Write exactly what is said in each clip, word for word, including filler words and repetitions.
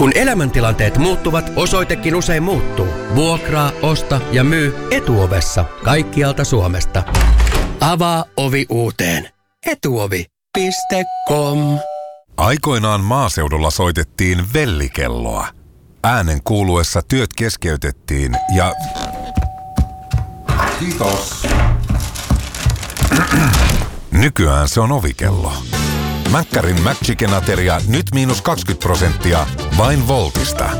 Kun elämäntilanteet muuttuvat, osoitekin usein muuttuu. Vuokraa, osta ja myy Etuovessa kaikkialta Suomesta. Avaa ovi uuteen. Etuovi piste com. Aikoinaan maaseudulla soitettiin vellikelloa. Äänen kuuluessa työt keskeytettiin ja... Kiitos. Nykyään se on ovikello. Mäkkärin McChicken-ateria nyt miinus kaksikymmentä prosenttia vain Voltista.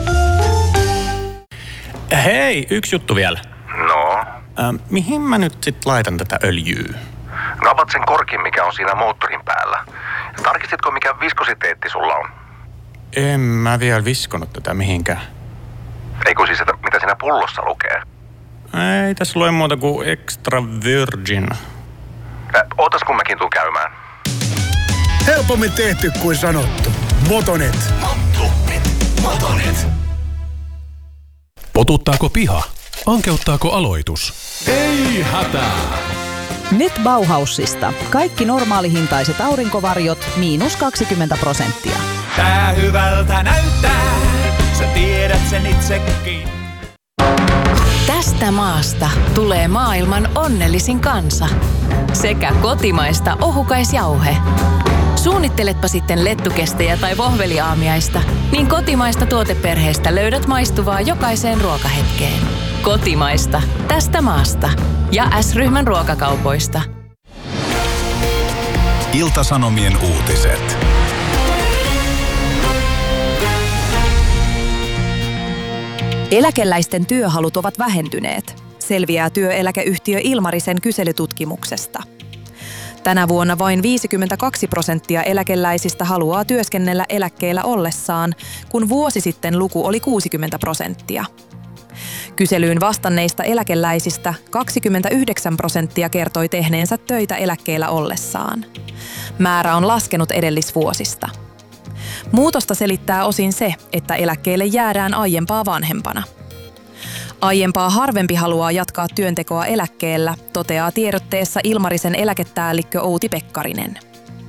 Hei, yksi juttu vielä. No? Äh, mihin mä nyt sit laitan tätä öljyä? No avat sen korkin, mikä on siinä moottorin päällä. Tarkistitko, mikä viskositeetti sulla on? En mä vielä viskonut tätä mihinkään. Eikö siis, että mitä siinä pullossa lukee? Ei tässä lue muuta kuin extra virgin. Äh, ootas kun mäkin tuun käymään. Helpommin tehty kuin sanottu. Motonet. Motonet. Motonet. Potuttaako piha? Ankeuttaako aloitus? Ei hätää. Nyt Bauhausista. Kaikki normaalihintaiset aurinkovarjot miinus kaksikymmentä prosenttia. Tää hyvältä näyttää. Sä tiedät sen itsekin. Tästä maasta tulee maailman onnellisin kansa. Sekä kotimaista ohukaisjauhe. Suunnitteletpa sitten lettukestejä tai vohveliaamiaista, niin kotimaista tuoteperheestä löydät maistuvaa jokaiseen ruokahetkeen. Kotimaista. Tästä maasta. Ja S-ryhmän ruokakaupoista. Ilta-Sanomien uutiset. Eläkeläisten työhalut ovat vähentyneet, selviää työeläkeyhtiö Ilmarisen kyselytutkimuksesta. Tänä vuonna vain viisikymmentäkaksi prosenttia eläkeläisistä haluaa työskennellä eläkkeellä ollessaan, kun vuosi sitten luku oli kuusikymmentä prosenttia. Kyselyyn vastanneista eläkeläisistä kaksikymmentäyhdeksän prosenttia kertoi tehneensä töitä eläkkeellä ollessaan. Määrä on laskenut edellisvuosista. Muutosta selittää osin se, että eläkkeelle jäädään aiempaa vanhempana. Aiempaa harvempi haluaa jatkaa työntekoa eläkkeellä, toteaa tiedotteessa Ilmarisen eläkepäällikkö Outi Pekkarinen.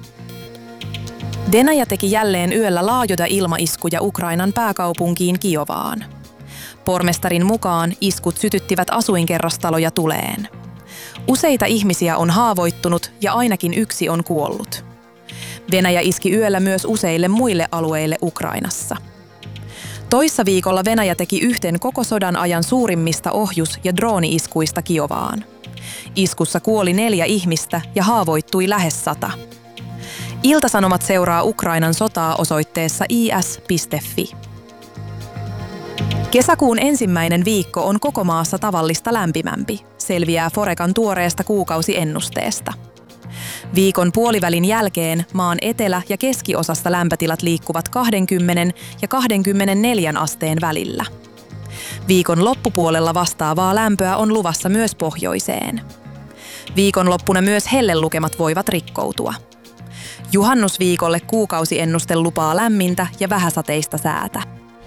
Venäjä teki jälleen yöllä laajoja ilmaiskuja Ukrainan pääkaupunkiin Kiovaan. Pormestarin mukaan iskut sytyttivät asuinkerrostaloja tuleen. Useita ihmisiä on haavoittunut ja ainakin yksi on kuollut. Venäjä iski yöllä myös useille muille alueille Ukrainassa. Toissa viikolla Venäjä teki yhten koko sodan ajan suurimmista ohjus- ja drooni-iskuista Kiovaan. Iskussa kuoli neljä ihmistä ja haavoittui lähes sata. Ilta-Sanomat seuraa Ukrainan sotaa osoitteessa i s piste f i. Kesäkuun ensimmäinen viikko on koko maassa tavallista lämpimämpi, selviää Forecan tuoreesta kuukausiennusteesta. Viikon puolivälin jälkeen maan etelä- ja keskiosassa lämpötilat liikkuvat kaksikymmentä ja kaksikymmentäneljä asteen välillä. Viikon loppupuolella vastaavaa lämpöä on luvassa myös pohjoiseen. Viikonloppuna myös hellelukemat voivat rikkoutua. Juhannusviikolle kuukausiennuste lupaa lämmintä ja vähäsateista säätä.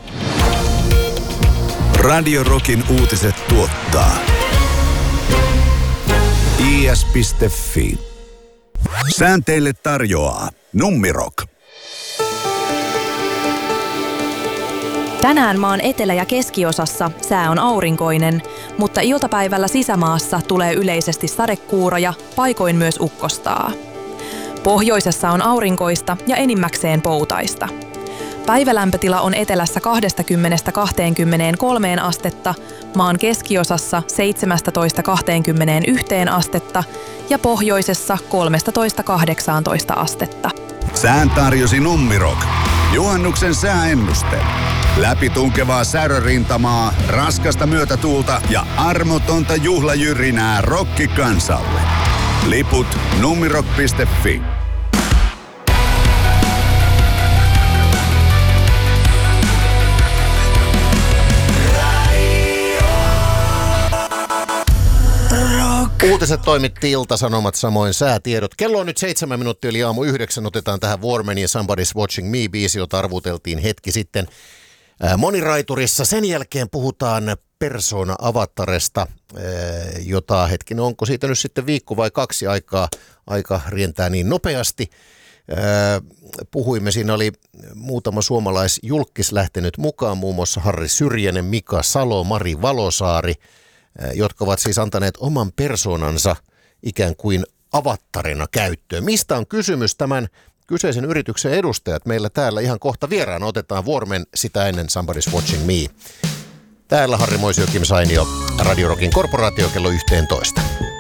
Radio Rockin uutiset tuottaa i s piste f i. Sään teille tarjoaa Nummirok. Tänään maan etelä- ja keskiosassa sää on aurinkoinen, mutta iltapäivällä sisämaassa tulee yleisesti sadekuuroja, paikoin myös ukkostaa. Pohjoisessa on aurinkoista ja enimmäkseen poutaista. Päivälämpötila on etelässä kaksikymmentä kaksikymmentäkolme astetta, maan keskiosassa seitsemäntoista kaksikymmentäyksi astetta ja pohjoisessa kolmetoista kahdeksantoista astetta. Sään tarjosi Nummirok. Juhannuksen sääennuste. Läpitunkevaa särörintamaa, raskasta myötätuulta ja armotonta juhlajyrinää rokkikansalle. Liput nummirok piste f i. Uutiset toimitti Ilta-Sanomat, samoin säätiedot. Kello on nyt seitsemän minuuttia yli aamu yhdeksän. Otetaan tähän Warman ja Somebody's Watching Me-biisi, jota arvuteltiin hetki sitten moniraiturissa. Sen jälkeen puhutaan Persona-avataresta, jota hetken, onko siitä nyt sitten viikko vai kaksi aikaa, aika rientää niin nopeasti. puhuimme. Siinä oli muutama suomalaisjulkkis lähtenyt mukaan, muun muassa Harri Syrjänen, Mika Salo, Mari Valosaari, jotka ovat siis antaneet oman persoonansa ikään kuin avattarina käyttöön. Mistä on kysymys? Tämän kyseisen yrityksen edustajat meillä täällä ihan kohta vieraana. Otetaan vuoromen sitä ennen Somebody's Watching Me. Täällä Harri Moisio, Kim Sainio, Radio Rockin korporaatio kello yksitoista.